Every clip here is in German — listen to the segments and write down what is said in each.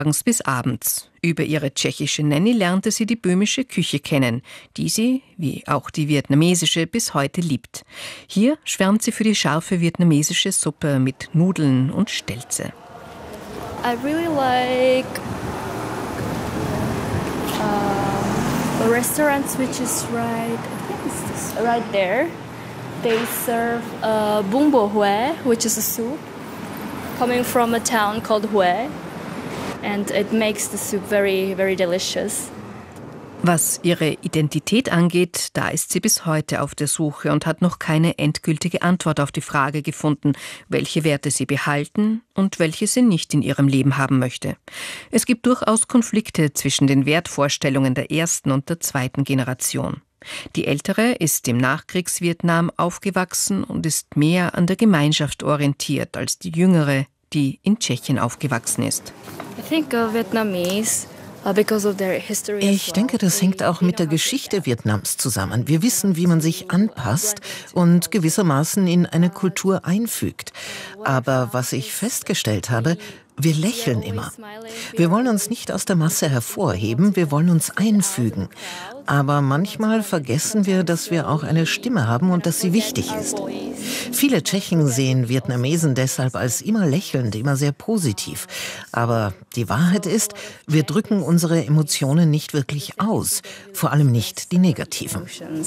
Morgens bis abends. Über ihre tschechische Nanny lernte sie die böhmische Küche kennen, die sie, wie auch die vietnamesische, bis heute liebt. Hier schwärmt sie für die scharfe vietnamesische Suppe mit Nudeln und Stelze. I really like restaurants which is right there. They serve bún bò Huế, which is a soup coming from a town called Huế. And it makes the soup very, very delicious. Was ihre Identität angeht, da ist sie bis heute auf der Suche und hat noch keine endgültige Antwort auf die Frage gefunden, welche Werte sie behalten und welche sie nicht in ihrem Leben haben möchte. Es gibt durchaus Konflikte zwischen den Wertvorstellungen der ersten und der zweiten Generation. Die ältere ist im Nachkriegsvietnam aufgewachsen und ist mehr an der Gemeinschaft orientiert als die jüngere, die in Tschechien aufgewachsen ist. Ich denke, das hängt auch mit der Geschichte Vietnams zusammen. Wir wissen, wie man sich anpasst und gewissermaßen in eine Kultur einfügt. Aber was ich festgestellt habe, wir lächeln immer. Wir wollen uns nicht aus der Masse hervorheben, wir wollen uns einfügen. Aber manchmal vergessen wir, dass wir auch eine Stimme haben und dass sie wichtig ist. Viele Tschechen sehen Vietnamesen deshalb als immer lächelnd, immer sehr positiv. Aber die Wahrheit ist, wir drücken unsere Emotionen nicht wirklich aus, vor allem nicht die negativen.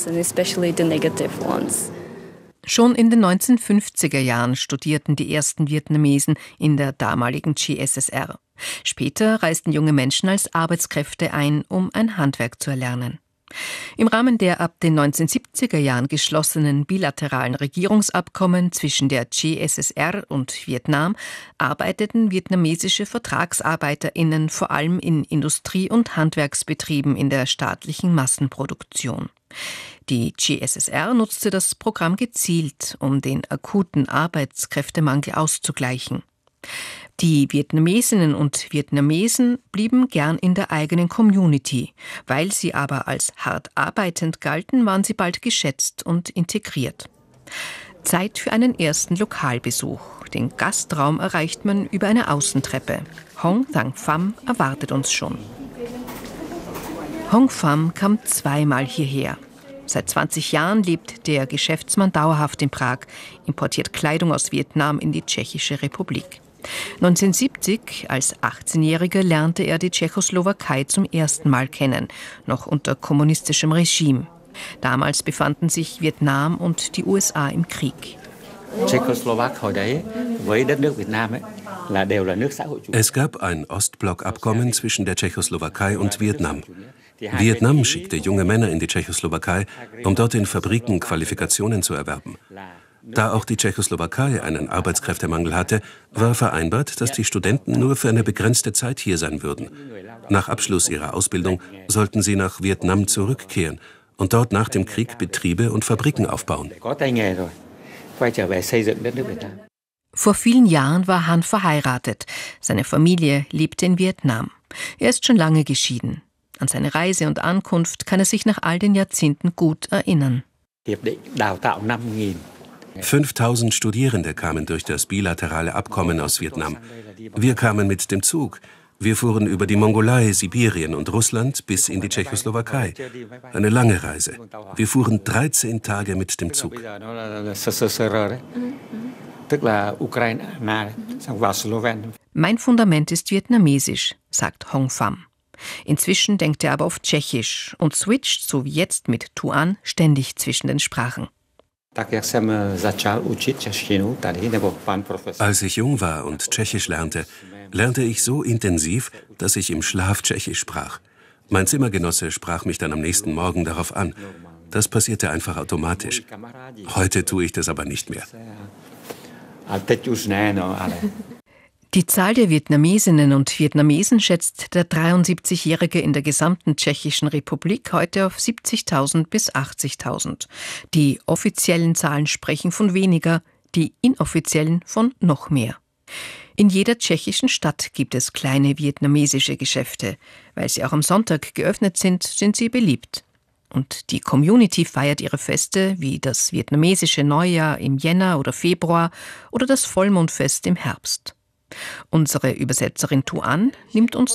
Schon in den 1950er Jahren studierten die ersten Vietnamesen in der damaligen CSSR. Später reisten junge Menschen als Arbeitskräfte ein, um ein Handwerk zu erlernen. Im Rahmen der ab den 1970er Jahren geschlossenen bilateralen Regierungsabkommen zwischen der CSSR und Vietnam arbeiteten vietnamesische VertragsarbeiterInnen vor allem in Industrie- und Handwerksbetrieben in der staatlichen Massenproduktion. Die CSSR nutzte das Programm gezielt, um den akuten Arbeitskräftemangel auszugleichen. Die Vietnamesinnen und Vietnamesen blieben gern in der eigenen Community. Weil sie aber als hart arbeitend galten, waren sie bald geschätzt und integriert. Zeit für einen ersten Lokalbesuch. Den Gastraum erreicht man über eine Außentreppe. Hong Thang Pham erwartet uns schon. Hong Pham kam zweimal hierher. Seit 20 Jahren lebt der Geschäftsmann dauerhaft in Prag, importiert Kleidung aus Vietnam in die Tschechische Republik. 1970, als 18-Jähriger, lernte er die Tschechoslowakei zum ersten Mal kennen, noch unter kommunistischem Regime. Damals befanden sich Vietnam und die USA im Krieg. Es gab ein Ostblock-Abkommen zwischen der Tschechoslowakei und Vietnam. Vietnam schickte junge Männer in die Tschechoslowakei, um dort in Fabriken Qualifikationen zu erwerben. Da auch die Tschechoslowakei einen Arbeitskräftemangel hatte, war vereinbart, dass die Studenten nur für eine begrenzte Zeit hier sein würden. Nach Abschluss ihrer Ausbildung sollten sie nach Vietnam zurückkehren und dort nach dem Krieg Betriebe und Fabriken aufbauen. Vor vielen Jahren war Han verheiratet. Seine Familie lebte in Vietnam. Er ist schon lange geschieden. An seine Reise und Ankunft kann er sich nach all den Jahrzehnten gut erinnern. 5000 Studierende kamen durch das bilaterale Abkommen aus Vietnam. Wir kamen mit dem Zug. Wir fuhren über die Mongolei, Sibirien und Russland bis in die Tschechoslowakei. Eine lange Reise. Wir fuhren 13 Tage mit dem Zug. Mein Fundament ist vietnamesisch, sagt Hong Pham. Inzwischen denkt er aber auf Tschechisch und switcht, so wie jetzt mit Tuan, ständig zwischen den Sprachen. Als ich jung war und Tschechisch lernte, lernte ich so intensiv, dass ich im Schlaf Tschechisch sprach. Mein Zimmergenosse sprach mich dann am nächsten Morgen darauf an. Das passierte einfach automatisch. Heute tue ich das aber nicht mehr. Die Zahl der Vietnamesinnen und Vietnamesen schätzt der 73-Jährige in der gesamten Tschechischen Republik heute auf 70.000 bis 80.000. Die offiziellen Zahlen sprechen von weniger, die inoffiziellen von noch mehr. In jeder tschechischen Stadt gibt es kleine vietnamesische Geschäfte. Weil sie auch am Sonntag geöffnet sind, sind sie beliebt. Und die Community feiert ihre Feste wie das vietnamesische Neujahr im Jänner oder Februar oder das Vollmondfest im Herbst. Unsere Übersetzerin Tuan nimmt uns